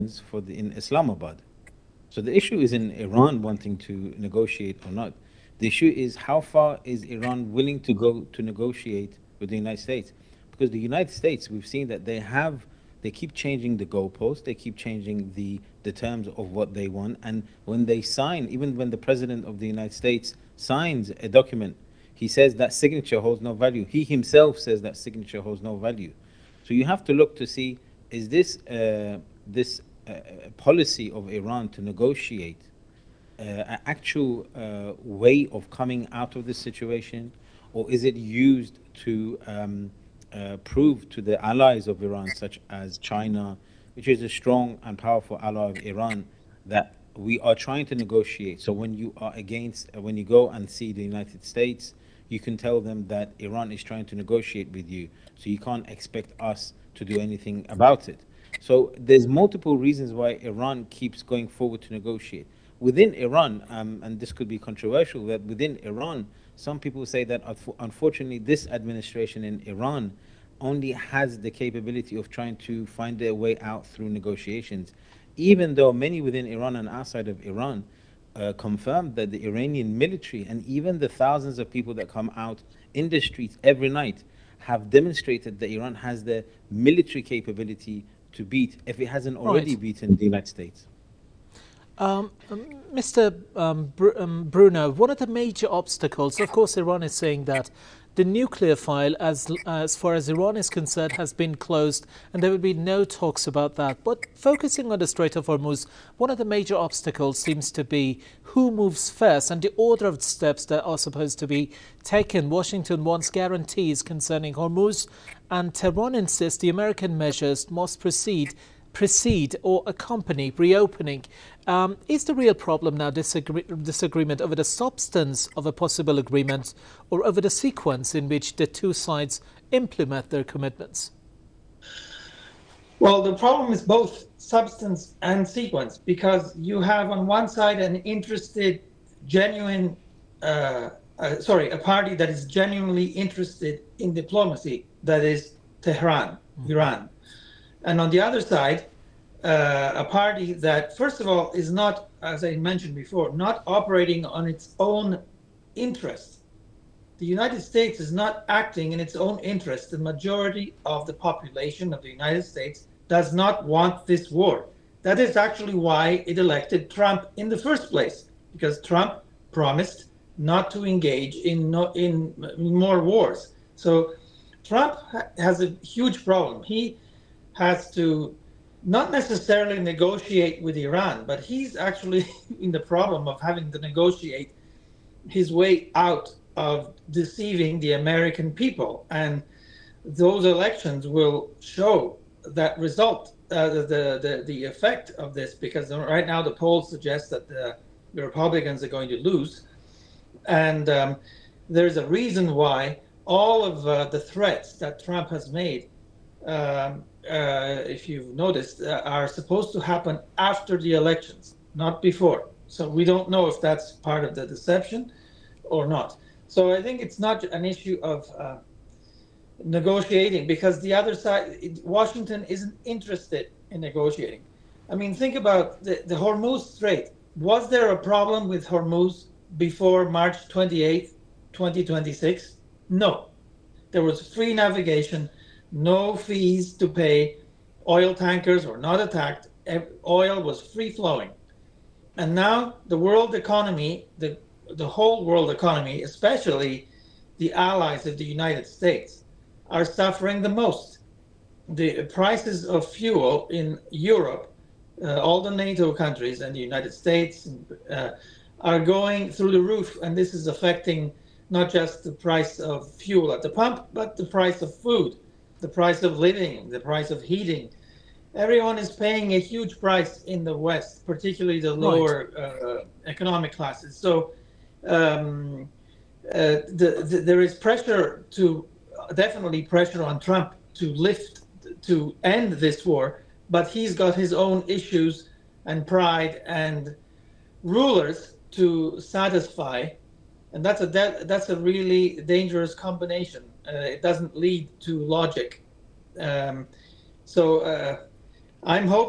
in Islamabad. So the issue isn't Iran wanting to negotiate or not. The issue is how far is Iran willing to go to negotiate with the United States? Because the United States, we've seen that they keep changing the goalposts, they keep changing the terms of what they want. And when they sign, even when the President of the United States signs a document, he says that signature holds no value. He himself says that signature holds no value. So you have to look to see, is this policy of Iran to negotiate an actual way of coming out of this situation, or is it used to prove to the allies of Iran, such as China, which is a strong and powerful ally of Iran, that we are trying to negotiate? So when you go and see the United States, you can tell them that Iran is trying to negotiate with you, so you can't expect us to do anything about it. So there's multiple reasons why Iran keeps going forward to negotiate. Within Iran, and this could be controversial, that within Iran, some people say that unfortunately this administration in Iran only has the capability of trying to find their way out through negotiations, even though many within Iran and outside of Iran confirmed that the Iranian military and even the thousands of people that come out in the streets every night have demonstrated that Iran has the military capability to beat, if it hasn't already Right. beaten, the United States. Mr. Bruno, one of the major obstacles, of course, Iran is saying that the nuclear file, as far as Iran is concerned, has been closed, and there will be no talks about that. But focusing on the Strait of Hormuz, one of the major obstacles seems to be who moves first and the order of steps that are supposed to be taken. Washington wants guarantees concerning Hormuz, and Tehran insists the American measures must precede or accompany reopening. Is the real problem now disagreement over the substance of a possible agreement or over the sequence in which the two sides implement their commitments? Well, the problem is both substance and sequence because you have on one side an interested, genuine, a party that is genuinely interested in diplomacy, that is Tehran, Iran. And on the other side, a party that, first of all, is not, as I mentioned before, not operating on its own interest. The United States is not acting in its own interest. The majority of the population of the United States does not want this war. That is actually why it elected Trump in the first place, because Trump promised not to engage in more wars. So Trump has a huge problem. He has to not necessarily negotiate with Iran, but he's actually in the problem of having to negotiate his way out of deceiving the American people. And those elections will show that result, the effect of this, because right now the polls suggest that the Republicans are going to lose. And there's a reason why all of the threats that Trump has made, if you've noticed, are supposed to happen after the elections, not before. So we don't know if that's part of the deception or not. So I think it's not an issue of negotiating, because the other side, Washington, isn't interested in negotiating. I mean, think about the Hormuz Strait. Was there a problem with Hormuz before March 28th, 2026? No. There was free navigation, no fees to pay. Oil tankers were not attacked. Oil was free flowing. And now the world economy, the whole world economy, especially the allies of the United States, are suffering the most. The prices of fuel in Europe, all the NATO countries and the United States are going through the roof. And this is affecting not just the price of fuel at the pump, but the price of food, the price of living, the price of heating. Everyone is paying a huge price in the West, particularly the lower economic classes. So there is pressure definitely pressure on Trump to end this war, but he's got his own issues and pride and rulers to satisfy, and that's a really dangerous combination. It doesn't lead to logic. So I'm hoping